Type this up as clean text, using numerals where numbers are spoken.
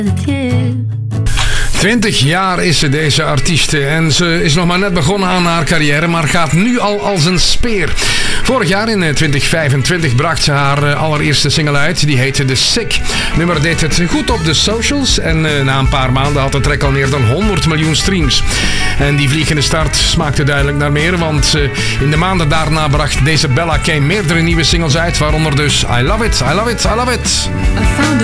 20 jaar is ze, deze artieste, en ze is nog maar net begonnen aan haar carrière, maar gaat nu al als een speer. Vorig jaar in 2025 bracht ze haar allereerste single uit, die heette The Sick. Het nummer deed het goed op de socials en na een paar maanden had de track al meer dan 100 miljoen streams. En die vliegende start smaakte duidelijk naar meer, want in de maanden daarna bracht deze Bella K meerdere nieuwe singles uit, waaronder dus I Love It, I Love It, I Love It.